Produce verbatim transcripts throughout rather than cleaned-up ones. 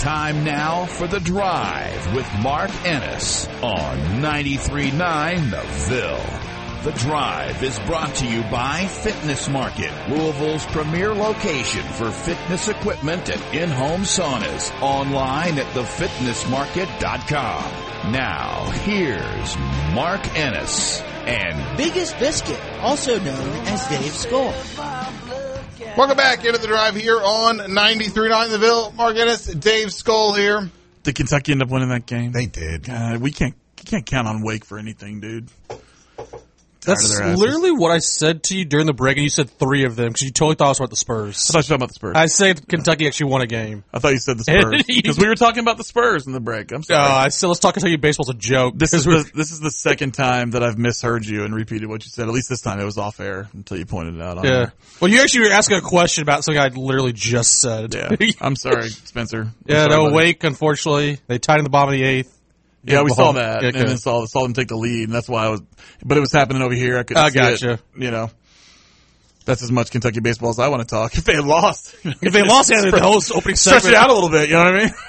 Time now for The Drive with Mark Ennis on ninety-three point nine The Ville. The Drive is brought to you by Fitness Market, Louisville's premier location for fitness equipment and in-home saunas. Online at the fitness market dot com. Now, here's Mark Ennis and Biggest Biscuit, also known as Dave Skull. Welcome back into The Drive here on ninety-three point nine The Ville. Mark Ennis, Dave Skull here. Did Kentucky end up winning that game? They did. God, we can't can't count on Wake for anything, dude. That's literally what I said to you during the break, and you said three of them because you totally thought it was about the Spurs. I thought you were talking about the Spurs. I said Kentucky actually won a game. I thought you said the Spurs because we were talking about the Spurs in the break. I'm No, sorry. I said let's talk Kentucky baseball's a joke. This is the, this is the second time that I've misheard you and repeated what you said. At least this time it was off air until you pointed it out. On yeah. air. Well, you actually were asking a question about something I literally just said. Yeah. I'm sorry, Spencer. I'm yeah. sorry, No, buddy. Wake. Unfortunately, they tied in the bottom of the eighth. Yeah, we the saw home- that, Yeah, and okay. then saw saw them take the lead, and that's why I was. But it was happening over here. I couldn't I see gotcha. it. You know, that's as much Kentucky baseball as I want to talk. If they had lost, If they lost, yeah, the whole opening stretch segment. it out a little bit. You know what I mean?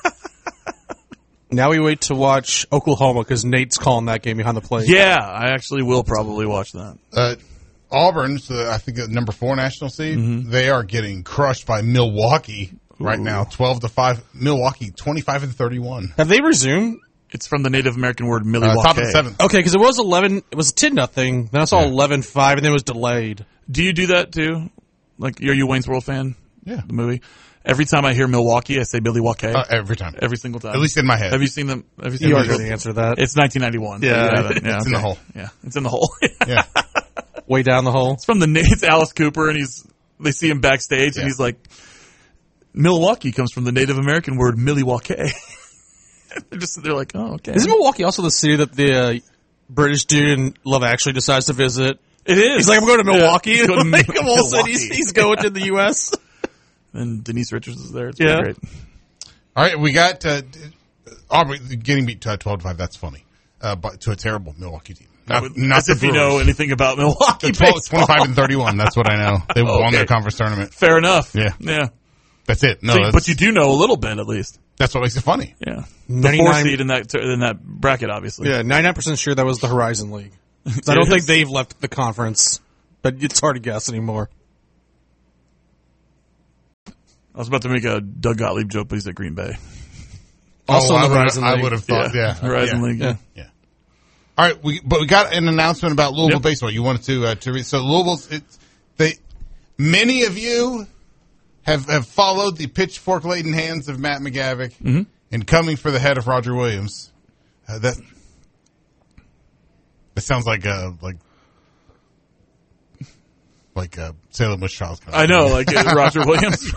Now we wait to watch Oklahoma because Nate's calling that game behind the plate. Yeah, I actually will probably watch that. Uh, Auburn, so I think the number four national seed, Mm-hmm. they are getting crushed by Milwaukee right Ooh. now, twelve to five. Milwaukee, twenty-five and thirty-one. Have they resumed? It's from the Native American word Uh, Milwaukee. top of the seventh. Okay, because it was eleven. It was ten nothing. Then I saw Yeah. eleven five, and then it was delayed. Do you do that too? Like, are you a Wayne's World fan? Yeah. The movie. Every time I hear Milwaukee, I say Billy Walker. Uh, every time. Every single time. At least in my head. Have you seen them? Have you seen You them? are going to answer that. It's nineteen ninety-one. Yeah. You haven't. yeah It's in the okay. hole. Yeah, it's in the hole. Yeah. Way down the hole. It's from the. It's Alice Cooper, and he's. They see him backstage, Yeah. and he's like, Milwaukee comes from the Native American word Milwaukee. they're just. They're like, oh, okay. Isn't Milwaukee also the city that the uh, British dude in Love Actually decides to visit? It is. He's like, I'm going to Yeah, Milwaukee. he's going to like, of all Milwaukee. cities, he's going to the U S And Denise Richards is there. It's Yeah. pretty great. All right, we got uh, Auburn getting beat to twelve to five. That's funny. Uh, but to a terrible Milwaukee team. Not, not As the if you know Brewers. anything about Milwaukee. The twelve, baseball. twenty-five and thirty-one. That's what I know. They won Okay. their conference tournament. Fair enough. Yeah. Yeah. That's it. No, So- that's, but you do know a little bit at least. that's what makes it funny. Yeah. The ninety-nine four seed in that in that bracket, obviously. Yeah, ninety-nine percent sure that was the Horizon League. I don't think they've left the conference, but it's hard to guess anymore. I was about to make a Doug Gottlieb joke, but he's at Green Bay. Also oh, in the I would- Horizon I League. would have thought, yeah. Horizon yeah. League. Yeah. Yeah. All right, we but we got an announcement about Louisville Yep. baseball. You wanted to uh, to read. So Louisville's it's they many of you have have followed the pitchfork laden hands of Matt McGavick Mm-hmm. and coming for the head of Roger Williams. Uh, that that sounds like uh like like uh, Salem Witch Trials. Kind of I know, thing. like uh, Roger Williams.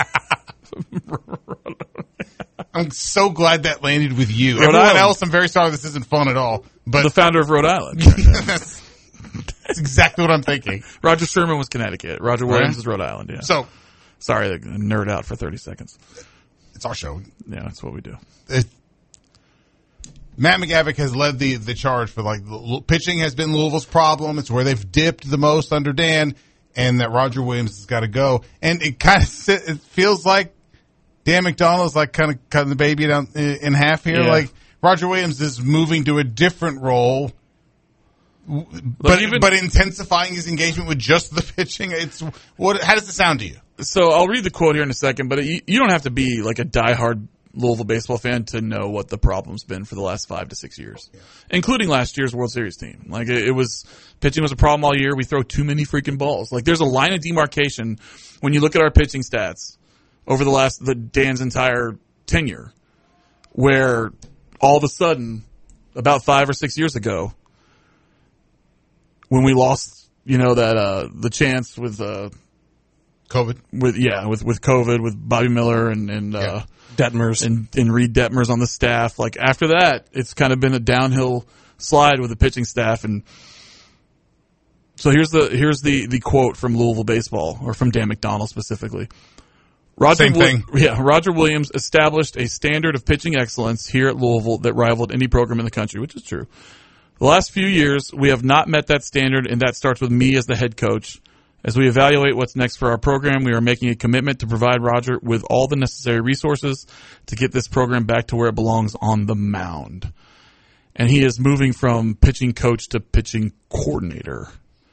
I'm so glad that landed with you. Rhode Everyone Island. else, I'm very sorry this isn't fun at all. But the founder of Rhode Island. that's, that's exactly what I'm thinking. Roger Sherman was Connecticut. Roger Williams Right. is Rhode Island. Yeah. So Sorry, I nerd out for thirty seconds. it's our show. Yeah, that's what we do. It, Matt McGavick has led the, the charge for like the, pitching has been Louisville's problem. It's where they've dipped the most under Dan, and that Roger Williams has got to go. And it kind of it feels like Dan McDonald's like kind of cutting the baby down in half here. Yeah. Like Roger Williams is moving to a different role, but even- but intensifying his engagement with just the pitching. It's what? How does it sound to you? So I'll read the quote here in a second, but you, you don't have to be like a diehard Louisville baseball fan to know what the problem's been for the last five to six years, yeah. including last year's World Series team. Like it, it was, pitching was a problem all year. We throw too many freaking balls. Like there's a line of demarcation when you look at our pitching stats over the last, the Dan's entire tenure, where all of a sudden, about five or six years ago, when we lost, you know, that, uh, the chance with, uh, COVID. with, yeah, with, with COVID, with Bobby Miller and, and, uh, Yeah. Detmers. and, and Reed Detmers on the staff. Like after that, it's kind of been a downhill slide with the pitching staff. And so here's the, here's the, the quote from Louisville baseball, or from Dan McDonald specifically. Roger Same thing. Yeah, Roger Williams established a standard of pitching excellence here at Louisville that rivaled any program in the country, which is true. The last few years, we have not met that standard, and that starts with me as the head coach, As we evaluate what's next for our program, we are making a commitment to provide Roger with all the necessary resources to get this program back to where it belongs on the mound. And he is moving from pitching coach to pitching coordinator,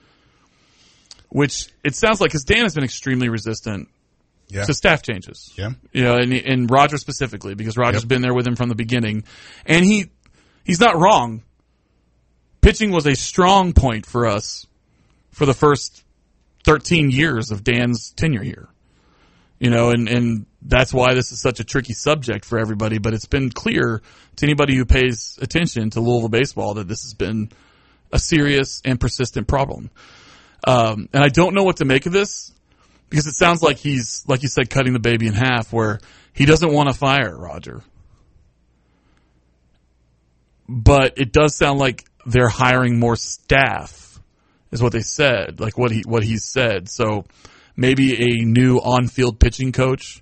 which it sounds like, because Dan has been extremely resistant Yeah. to staff changes. Yeah. You know, and, and Roger specifically, because Roger's Yep. been there with him from the beginning. And he he's not wrong. Pitching was a strong point for us for the first thirteen years of Dan's tenure here. You know, and, and that's why this is such a tricky subject for everybody, but it's been clear to anybody who pays attention to Louisville baseball that this has been a serious and persistent problem. Um, and I don't know what to make of this, because it sounds like he's, like you said, cutting the baby in half, where he doesn't want to fire Roger. But it does sound like they're hiring more staff, is what they said, like what he what he said. So maybe a new on-field pitching coach.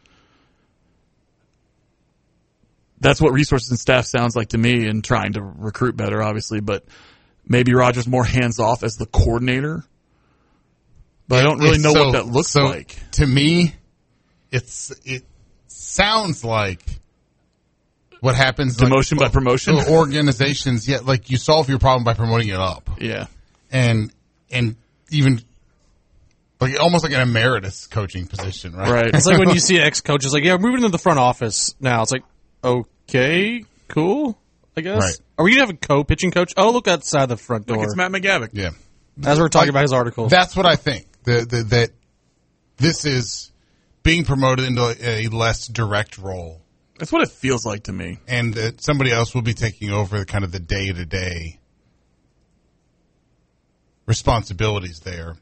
That's what resources and staff sounds like to me, and trying to recruit better, obviously. But maybe Roger's more hands-off as the coordinator. But I don't really know so, what that looks so like. To me, it's it sounds like what happens. Demotion like, by promotion? Organizations, yeah, like you solve your problem by promoting it up. Yeah. And and even like almost like an emeritus coaching position, right? Right. It's like when you see ex-coaches like, yeah, we're moving into the front office now. It's like, okay, cool, I guess. Right. Are we going to have a co-pitching coach? Oh, look outside the front door. Like it's Matt McGavick. Yeah. As we were talking Like, about his article. That's what I think. The, the, that this is being promoted into a, a less direct role, That's what it feels like to me. and that somebody else will be taking over kind of the day to day responsibilities there.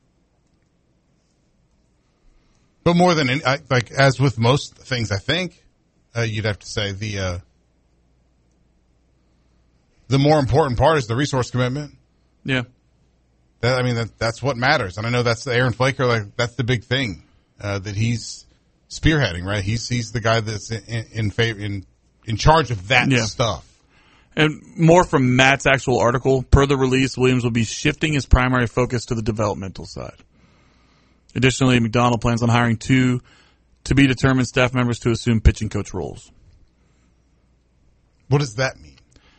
But more than any, I, like as with most things, I think uh, you'd have to say the uh, the more important part is the resource commitment. Yeah. That, I mean, that, that's what matters. And I know that's Aaron Flaker, like, that's the big thing, uh, that he's spearheading, right? He's, he's the guy that's in, in favor, in, in charge of that Yeah. stuff. And more from Matt's actual article, per the release, Williams will be shifting his primary focus to the developmental side. Additionally, McDonald plans on hiring two to be determined staff members to assume pitching coach roles. What does that mean?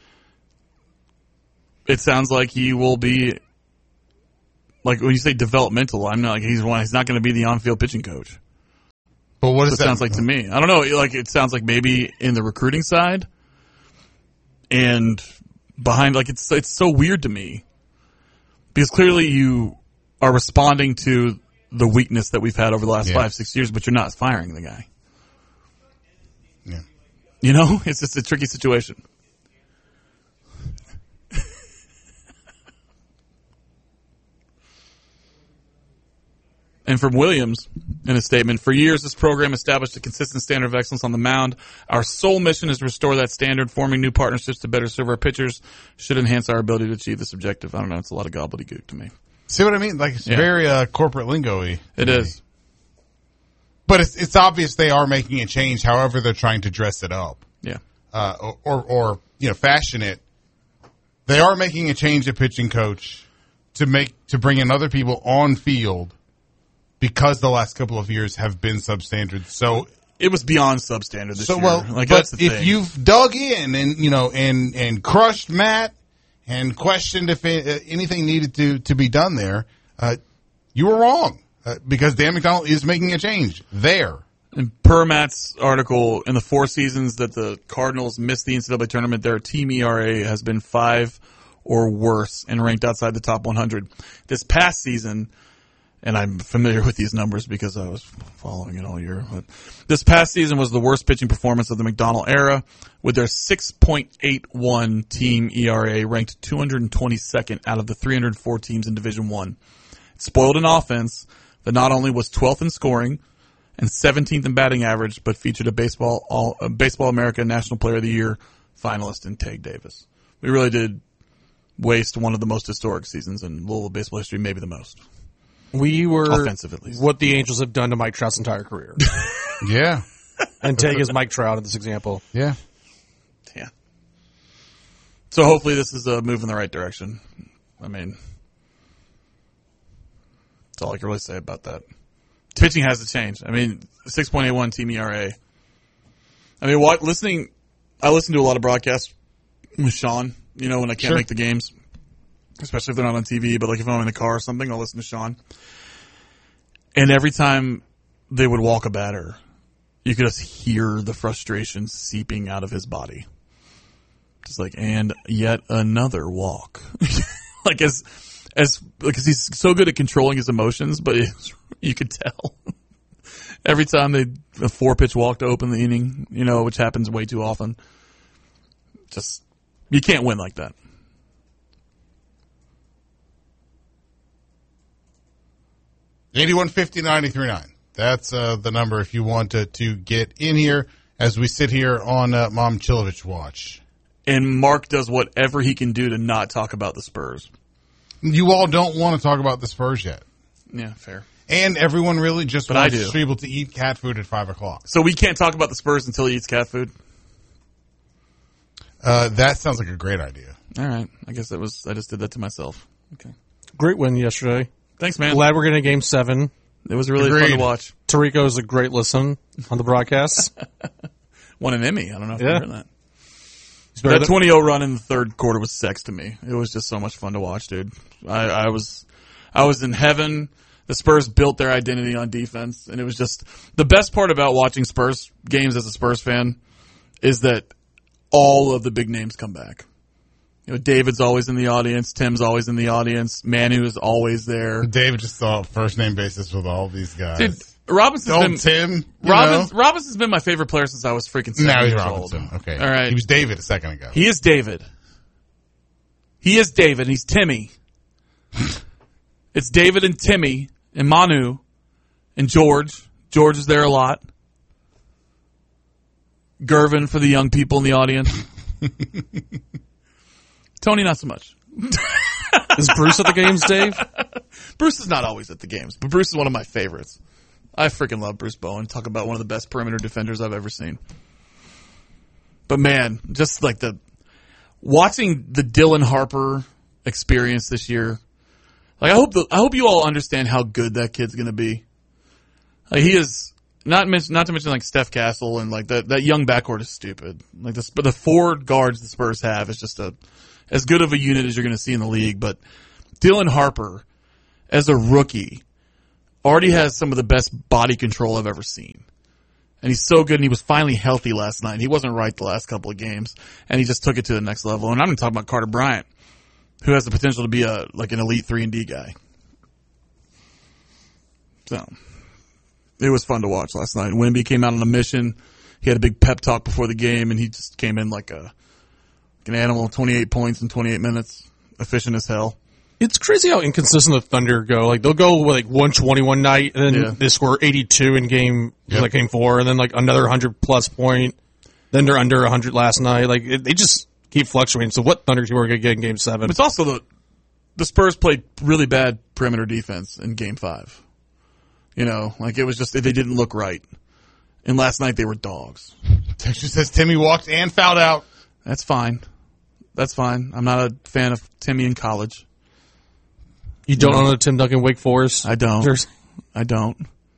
It sounds like he will be, like when you say developmental, I'm not like he's one. He's not going to be the on-field pitching coach. But what does It that sounds like to me. I don't know. Like it sounds like maybe in the recruiting side, and behind, like it's it's so weird to me, because clearly you are responding to the weakness that we've had over the last Yeah. five six years, but you're not firing the guy. Yeah. You know, it's just a tricky situation. And from Williams, in a statement, for years this program established a consistent standard of excellence on the mound. Our sole mission is to restore that standard. Forming new partnerships to better serve our pitchers should enhance our ability to achieve this objective. I don't know. It's a lot of gobbledygook to me. See what I mean? Like, it's Yeah. very uh, corporate lingo-y. It is. But it's, it's obvious they are making a change, however they're trying to dress it up. Yeah. Uh, or, or, or, you know, fashion it. They are making a change at pitching coach to make, to bring in other people on field, because the last couple of years have been substandard. So, It was beyond substandard this so year. well, like, but that's the if thing. you've dug in and, you know, and, and crushed Matt and questioned if it, uh, anything needed to, to be done there, uh, you were wrong. Uh, because Dan McDonald is making a change there. And per Matt's article, in the four seasons that the Cardinals missed the N C double A tournament, their team E R A has been five or worse and ranked outside the top one hundred. This past season, and I'm familiar with these numbers because I was following it all year, but this past season was the worst pitching performance of the McDonald era, with their six point eight one team E R A ranked two hundred twenty-second out of the three hundred four teams in Division One. It spoiled an offense that not only was twelfth in scoring and seventeenth in batting average, but featured a baseball all a Baseball America National Player of the Year finalist in Tag Davis. We really did waste one of the most historic seasons in Louisville baseball history, maybe the most. We were Offensive, at least. what the Angels have done to Mike Trout's entire career. Yeah. And take as Mike Trout in this example. Yeah. Yeah. So hopefully this is a move in the right direction. I mean, that's That's all I can really say about that. Pitching has to change. I mean, six point eight one team E R A. I mean, what, listening, I listen to a lot of broadcasts with Sean, you know, when I can't Sure. make the games, especially if they're not on T V, but like if I'm in the car or something, I'll listen to Sean. And every time they would walk a batter, you could just hear the frustration seeping out of his body. Just like, and yet another walk. Like as, as, because he's so good at controlling his emotions, but it, you could tell. Every time they, a four pitch walk to open the inning, you know, which happens way too often. Just, you can't win like that. eighty-one fifty, ninety-three point nine. That's uh, the number if you want to, to get in here as we sit here on uh, Mom Chilovich Watch. And Mark does whatever he can do to not talk about the Spurs. You all don't want to talk about the Spurs yet. Yeah, fair. And everyone really just But I wants do. to be able to eat cat food at five o'clock. So we can't talk about the Spurs until he eats cat food? Uh, that sounds like a great idea. All right. I guess that was, I just did that to myself. Okay. Great win yesterday. Thanks, man. Glad we're getting a game seven. It was really Agreed. fun to watch. Tarico is a great listen on the broadcast. Won an Emmy. I don't know if Yeah. you heard that. He's better That than- twenty oh run in the third quarter was sex to me. It was just so much fun to watch, dude. I, I was, I was in heaven. The Spurs built their identity on defense, and it was just the best part about watching Spurs games as a Spurs fan is that all of the big names come back. You know, David's always in the audience. Tim's always in the audience. Manu is always there. David just saw first name basis with all these guys. Dude, Robinson's Don't been Tim. You Robbins, know? Robinson's been my favorite player since I was freaking seven Now he's years Robinson. old. Okay. All right. He was David a second ago. He is David. He is David, and he's Timmy. It's David and Timmy and Manu and George. George is there a lot. Gervin for the young people in the audience. Tony, not so much. Is Bruce at the games, Dave? Bruce is not always at the games, but Bruce is one of my favorites. I freaking love Bruce Bowen. Talk about one of the best perimeter defenders I've ever seen. But man, just like the watching the Dylan Harper experience this year. Like I hope the, I hope you all understand how good that kid's going to be. Like he is not mention, not to mention like Steph Castle and like that that young backcourt is stupid. Like the but the four guards the Spurs have is just a as good of a unit as you're going to see in the league. But Dylan Harper, as a rookie, already has some of the best body control I've ever seen. And he's so good, and he was finally healthy last night. He wasn't right the last couple of games, and he just took it to the next level. And I'm going to talk about Carter Bryant, who has the potential to be a like an elite three and D guy. So it was fun to watch last night. Wemby came out on a mission. He had a big pep talk before the game, and he just came in like a like an animal. twenty-eight points in twenty-eight minutes, efficient as hell. It's crazy how inconsistent the Thunder go. Like they'll go with like one twenty one night, and then Yeah. they score eighty-two in game Yep. like game four, and then like another one hundred plus point. Then they're under one hundred last night. Like it, they just keep fluctuating. So what Thunder team are going to get in game seven? But it's also the the Spurs played really bad perimeter defense in game five. You know, like it was just they didn't look right. And last night they were dogs. Texture says Timmy walked and fouled out. That's fine. That's fine. I'm not a fan of Timmy in college. You don't No. own a Tim Duncan Wake Forest? I don't. jersey? I don't.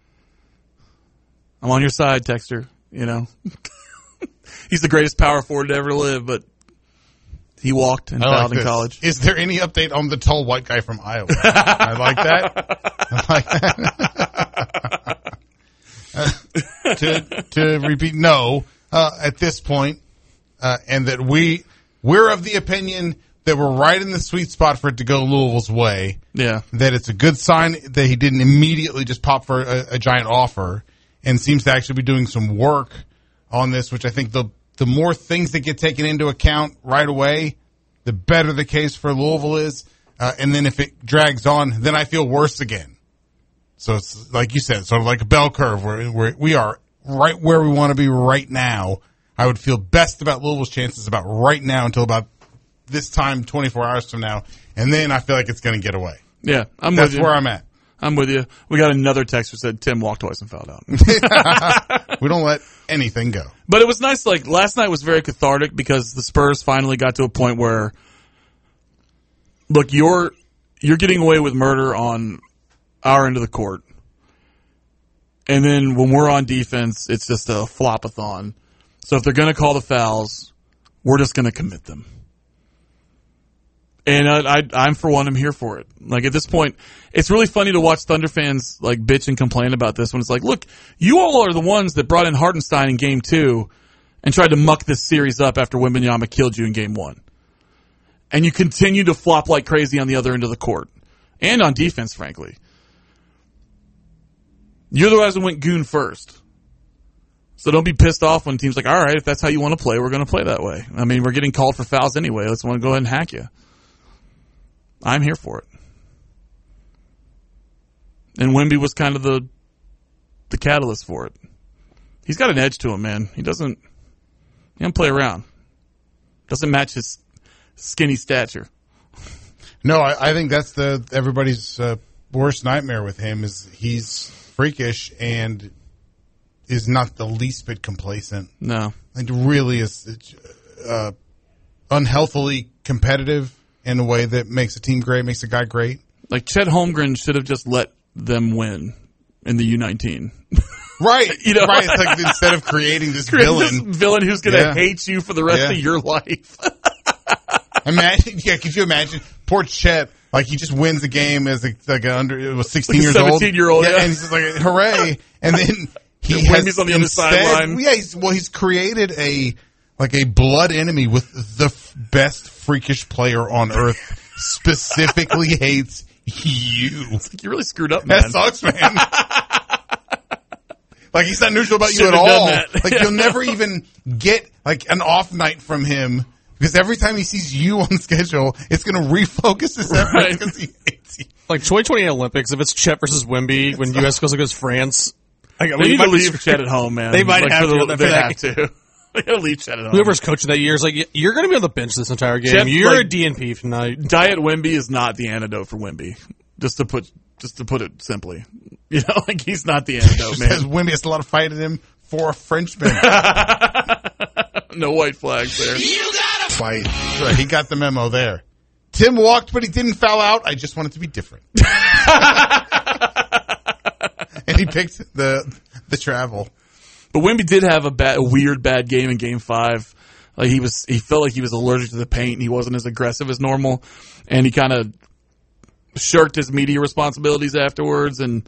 I'm on your side, Texter. You know, he's the greatest power forward to ever live, but he walked and I like fouled in this. college. Is there any update on the tall white guy from Iowa? I like that. I like that. Uh, to to repeat, no. Uh, at this point, uh, and that we we're of the opinion that we're right in the sweet spot for it to go Louisville's way. Yeah. That it's a good sign that he didn't immediately just pop for a, a giant offer, and seems to actually be doing some work on this. Which I think the the more things that get taken into account right away, the better the case for Louisville is. Uh, and then if it drags on, then I feel worse again. So it's like you said, sort of like a bell curve where, where we are right where we want to be right now. I would feel best about Louisville's chances about right now until about this time, twenty-four hours from now. And then I feel like it's going to get away. Yeah. I'm That's with you. where I'm at. I'm with you. We got another text who said Tim walked twice and fouled out. We don't let anything go. But it was nice. Like last night was very cathartic because the Spurs finally got to a point where, look, you're you're getting away with murder on our end of the court. And then when we're on defense, it's just a flop-a-thon. So if they're going to call the fouls, we're just going to commit them. And I, I, I'm, for one, I'm here for it. Like, at this point, it's really funny to watch Thunder fans, like, bitch and complain about this when it's like, look, you all are the ones that brought in Hartenstein in game two and tried to muck this series up after Wembanyama killed you in game one. And you continue to flop like crazy on the other end of the court. And on defense, frankly. You're the guys that went goon first. So don't be pissed off when teams like, all right, if that's how you want to play, we're going to play that way. I mean, we're getting called for fouls anyway. Let's want to go ahead and hack you. I'm here for it. And Wemby was kind of the the catalyst for it. He's got an edge to him, man. He doesn't he doesn't play around. Doesn't match his skinny stature. No, I, I think that's the everybody's uh, worst nightmare with him is he's freakish and is not the least bit complacent. No. It really is uh, unhealthily competitive in a way that makes a team great, makes a guy great. Like, Chet Holmgren should have just let them win in the U nineteen. Right. You know? Right. It's like instead of creating this Create villain. This villain who's going to Yeah. hate you for the rest Yeah. of your life. Imagine, yeah, could you imagine? Poor Chet, like he just wins the game as a, like a under, it was sixteen Like a years old. seventeen-year-old, yeah. And he's just like, hooray. And then he And has, Wemby's on the other instead- sideline. Yeah, he's, well, he's created a, like a blood enemy with the f- best freakish player on earth. Specifically hates you. Like, you really screwed up, man. That sucks, man. Like he's not neutral about you Shouldn't at have done all. that. Like you'll never even get like an off night from him because every time he sees you on schedule, it's going to refocus his efforts Right. because he hates you. Like twenty twenty-eight Olympics, if it's Chet versus Wemby when U S goes against France, I They need to leave Chet at home, man. They might Like, have for to. the, For They that have to. They gotta leave Chet at home. Whoever's coaching that year is like, you're going to be on the bench this entire game. Chet, you're like- a D N P tonight. Diet Wemby is not the antidote for Wemby. Just to put, just to put it simply, you know, like he's not the antidote, Because man. Wemby has a lot of fight in him for a Frenchman. No white flags there. Fight. Right, he got the memo there. Tim walked, but he didn't foul out. I just want it to be different. And he picked the the travel. But Wemby did have a bad, a weird bad game in Game Five. Like he was, he felt like he was allergic to the paint. And he wasn't as aggressive as normal, and he kind of shirked his media responsibilities afterwards, and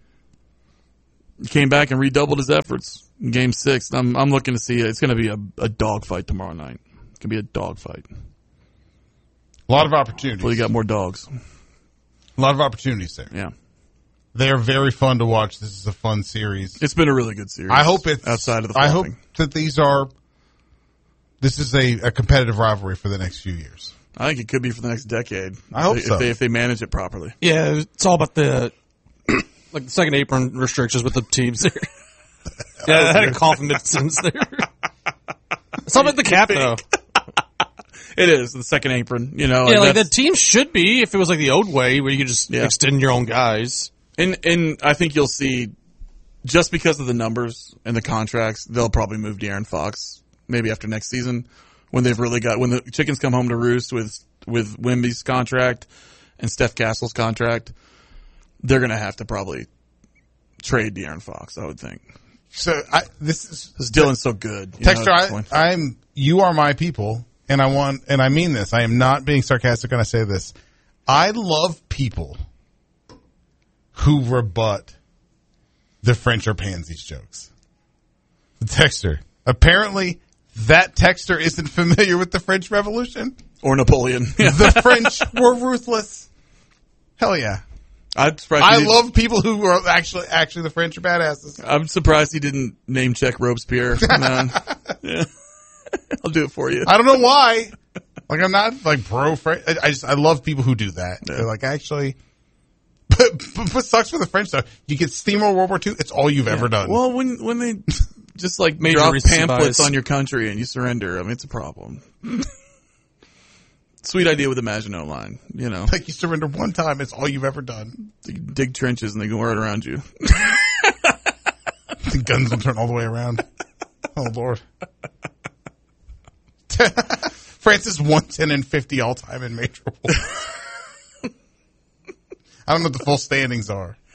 came back and redoubled his efforts in Game Six. I'm, I'm looking to see it. It's going to be a, a dogfight tomorrow night. It's going to be a dogfight. A lot of opportunities. Well, you got more dogs. A lot of opportunities there. Yeah, They are very fun to watch. This is a fun series. it's been a really good series. I hope it's outside of the. I hope flopping. that these are. This is a, a competitive rivalry for the next few years. I think it could be for the next decade. I hope if so. They, if they manage it properly. Yeah, it's all about the like the second apron restrictions with the teams there. Yeah, I had a cough in mid-sentence there. It's all about the cap, though. It is the second apron. You know, Yeah, like the that's- team should be if it was like the old way where you could just Yeah. extend your own guys. And and I think you'll see, just because of the numbers and the contracts, they'll probably move De'Aaron Fox maybe after next season when they've really got when the chickens come home to roost with with Wemby's contract and Steph Castle's contract. They're gonna have to probably trade De'Aaron Fox, I would think, So I, this is because Dylan's so good. you know, Texter. at this I, point. I'm. You are my people, and I want, and I mean this. I am not being sarcastic when I say this. I love people who rebut the French are pansies jokes. The Texter. Apparently, that Texter isn't familiar with the French Revolution. or Napoleon. Yeah. The French were ruthless. Hell yeah. I'm surprised. I he love people who are actually actually the French are badasses. didn't- I'm surprised he didn't name check Robespierre. Man. Yeah. I'll do it for you. I don't know why. Like I'm not like pro French. I, I just I love people who do that. They're like actually. But, but what sucks for the French though? You get steamroll World War Two. It's all you've ever done. Well, when when they just like Major drop recency pamphlets bias. on your country and you surrender, I mean, it's a problem. Sweet idea with the Maginot Line, you know. Like you surrender one time. It's all you've ever done. You dig trenches and they go right around you. The guns will turn all the way around. Oh Lord. France is one ten and fifty all time in major wars. I don't know what the full standings are.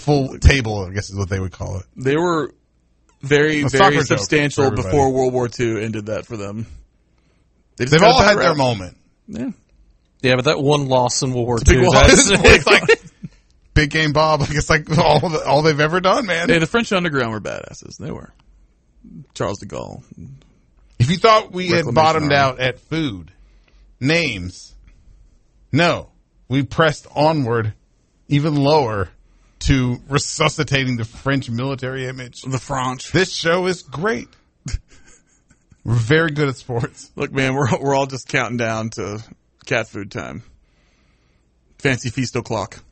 full table, I guess is what they would call it. They were very, A very soccer joke substantial for everybody. before World War Two ended that for them. They just They've got a all bad had their rap. moment. Yeah. Yeah, but that one loss in World War big Two, loss. that's, It's like Big Game Bob. Like it's like all the, all they've ever done, man. Hey, the French Underground were badasses. They were. Charles de Gaulle. If you thought we had Reclamation bottomed Army. out at food, names, no, we pressed onward even lower to resuscitating the French military image. The French. This show is great. We're very good at sports. Look, man, we're we're all just counting down to cat food time. Fancy Feast o'clock.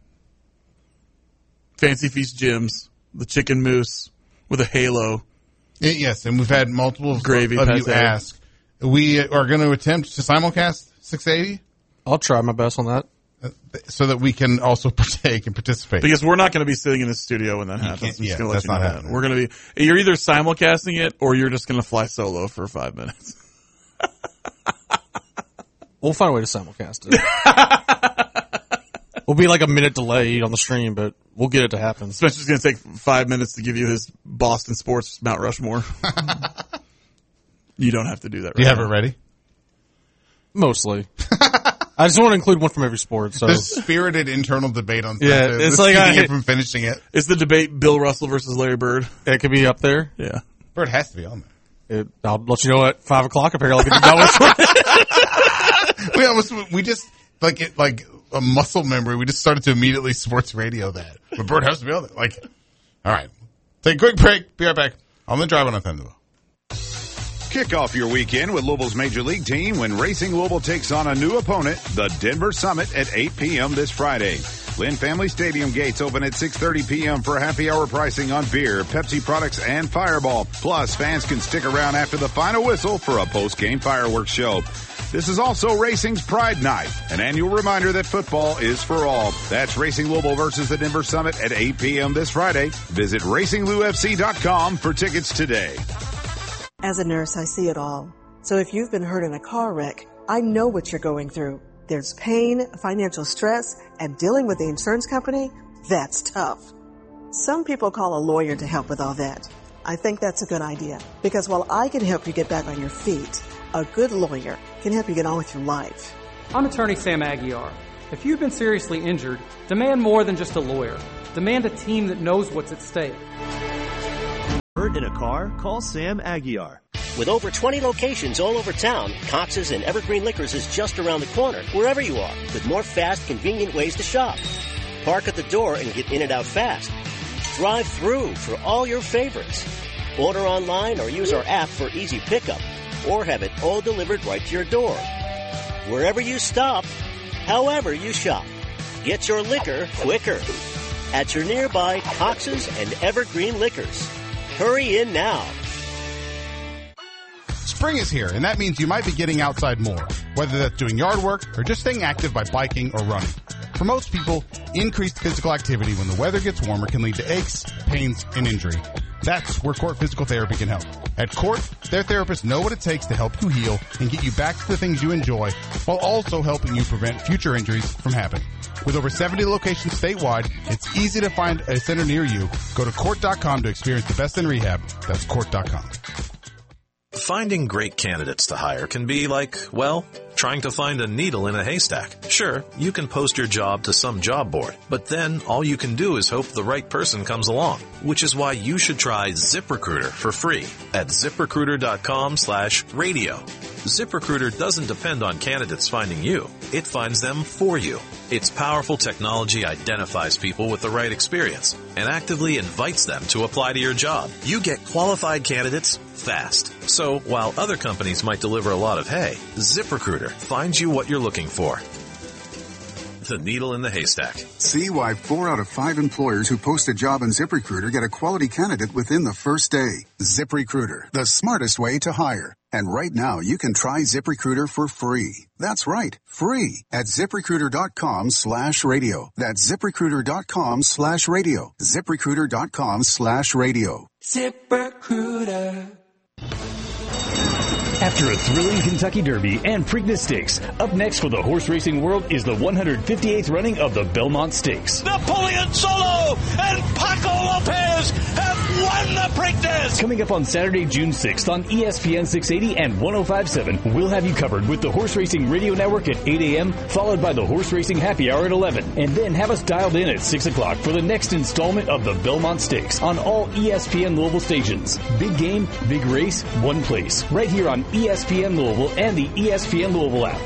Fancy Feast Gyms. The chicken mousse with a halo. Y- Yes, and we've had multiple of, Gravy of you pate. ask. We are going to attempt to simulcast six eighty I'll try my best on that. uh, so that we can also partake and participate. Because we're not going to be sitting in the studio when that happens. can't- I'm just yeah, going to let that's you know not that. happening. We're going to be, you're either simulcasting it or you're just going to fly solo for five minutes. We'll find a way to simulcast it. We'll be like a minute delayed on the stream, but we'll get it to happen. Spencer's going to take five minutes to give you his Boston sports Mount Rushmore. You don't have to do that right Do you have now. it ready? Mostly. I just want to include one from every sport. So There's spirited internal debate on Yeah, Sunday. it's This like keeping I- you from finishing it. It's the debate Bill Russell versus Larry Bird. it could be up there. Yeah. Bird has to be on there. It, I'll let you know at five o'clock. Apparently, I'll get done with it. We almost, we just, like, it, like a muscle memory, we just started to immediately sports radio that. But Bird has to be on there. Like, all right. Take a quick break. Be right back. I'm going to drive on a Thunderbolt. Kick off your weekend with Louisville's Major League team when Racing Louisville takes on a new opponent, the Denver Summit, at eight p.m. this Friday. Lynn Family Stadium gates open at six thirty p.m. for happy hour pricing on beer, Pepsi products, and Fireball. Plus, fans can stick around after the final whistle for a post-game fireworks show. This is also Racing's Pride Night, an annual reminder that football is for all. That's Racing Louisville versus the Denver Summit at eight p.m. this Friday. Visit racing lou f c dot com for tickets today. As a nurse, I see it all. So if you've been hurt in a car wreck, I know what you're going through. There's pain, financial stress, and dealing with the insurance company, that's tough. Some people call a lawyer to help with all that. I think that's a good idea, because while I can help you get back on your feet, a good lawyer can help you get on with your life. I'm attorney Sam Aguiar. If you've been seriously injured, demand more than just a lawyer. Demand a team that knows what's at stake. Hurt in a car? Call Sam Aguiar. With over twenty locations all over town, Cox's and Evergreen Liquors is just around the corner, wherever you are, with more fast, convenient ways to shop. Park at the door and get in and out fast. Drive through for all your favorites. Order online or use our app for easy pickup, or have it all delivered right to your door. Wherever you stop, however you shop, get your liquor quicker. At your nearby Cox's and Evergreen Liquors. Hurry in now. Spring is here, and that means you might be getting outside more, whether that's doing yard work or just staying active by biking or running. For most people, increased physical activity when the weather gets warmer can lead to aches, pains, and injury. That's where Court Physical Therapy can help. At Court, their therapists know what it takes to help you heal and get you back to the things you enjoy, while also helping you prevent future injuries from happening. With over seventy locations statewide, it's easy to find a center near you. Go to court dot com to experience the best in rehab. That's court dot com. Finding great candidates to hire can be like, well, trying to find a needle in a haystack. Sure, you can post your job to some job board, but then all you can do is hope the right person comes along, which is why you should try ZipRecruiter for free at ZipRecruiter.com slash radio. ZipRecruiter doesn't depend on candidates finding you. It finds them for you. Its powerful technology identifies people with the right experience and actively invites them to apply to your job. You get qualified candidates fast. So while other companies might deliver a lot of hay, ZipRecruiter finds you what you're looking for. The needle in the haystack. See why four out of five employers who post a job on ZipRecruiter get a quality candidate within the first day. ZipRecruiter, the smartest way to hire. And right now, you can try ZipRecruiter for free. That's right, free at ZipRecruiter.com slash radio. That's ZipRecruiter.com slash radio. ZipRecruiter.com slash radio. ZipRecruiter. After a thrilling Kentucky Derby and Preakness Stakes, up next for the horse racing world is the one hundred fifty-eighth running of the Belmont Stakes. Napoleon Solo and Paco Lopez have won the Preakness! Coming up on Saturday, June sixth on E S P N six eighty and one oh five point seven, we'll have you covered with the Horse Racing Radio Network at eight a.m., followed by the Horse Racing Happy Hour at eleven, and then have us dialed in at six o'clock for the next installment of the Belmont Stakes on all E S P N Louisville stations. Big game, big race, one place. Right here on E S P N Louisville and the E S P N Louisville app.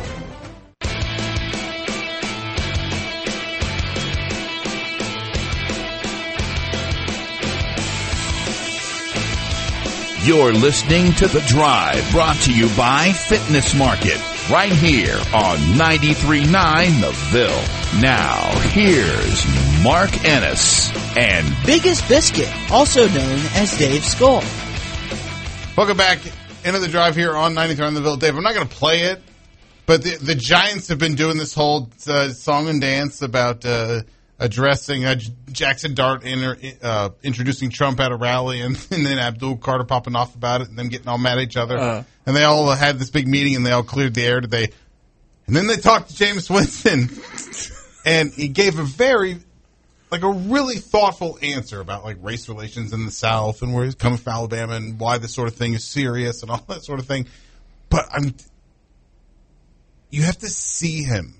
You're listening to The Drive, brought to you by Fitness Market, right here on ninety-three point nine The Ville. Now, here's Mark Ennis and Biggest Biscuit, also known as Dave Skull. Welcome back into The Drive here on ninety-three on The Ville. Dave, I'm not going to play it, but the, the Giants have been doing this whole uh, song and dance about uh, addressing uh, Jackson Dart inter, uh, introducing Trump at a rally, and, and then Abdul Carter popping off about it and them getting all mad at each other. Uh, and they all had this big meeting and they all cleared the air today. And then they talked to Jameis Winston, and he gave a very, like a really thoughtful answer about like race relations in the South and where he's coming from Alabama and why this sort of thing is serious and all that sort of thing. But I'm, you have to see him.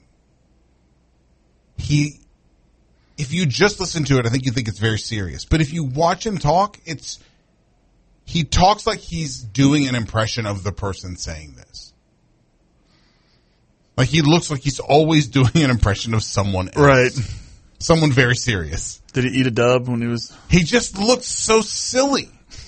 He, if you just listen to it, I think you think it's very serious. But if you watch him talk, it's, he talks like he's doing an impression of the person saying this. Like he looks like he's always doing an impression of someone else. Right. Someone very serious. Did he eat a dub when he was? He just looks so silly.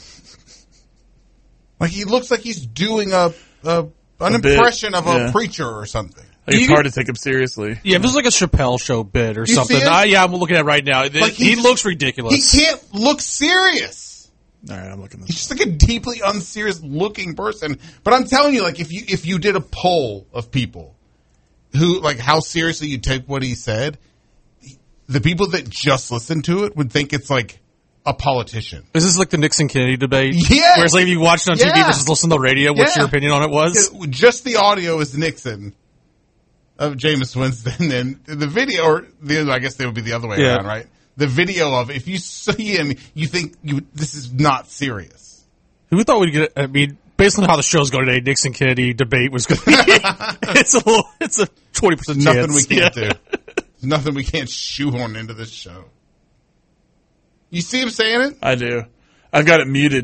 Like he looks like he's doing a, a an a impression bit, of a yeah. preacher or something. Like it's hard to take him seriously. Yeah, if it was like a Chappelle show bit or You something. see him? I, yeah, I'm looking at it right now. Like he he's- looks ridiculous. He can't look serious. All right, I'm looking this. He's just like a deeply unserious looking person. But I'm telling you, like if you if you did a poll of people who like how seriously you take what he said, the people that just listen to it would think it's like a politician. Is this like the Nixon-Kennedy debate? Yeah. Where it's like if you watched it on T V Yeah. versus listened to the radio, what's Yeah. your opinion on it was? Yeah, just the audio is Nixon of Jameis Winston, and the video, or the, I guess they would be the other way Yeah. around, right? The video of, if you see him, you think you this is not serious. Who thought we'd get, I mean, based on how the show's going today, Nixon-Kennedy debate was going to be, it's a little, it's a twenty percent chance. Nothing we can't Yeah. do. Nothing we can't shoehorn into this show. You see him saying it? I do. I've got it muted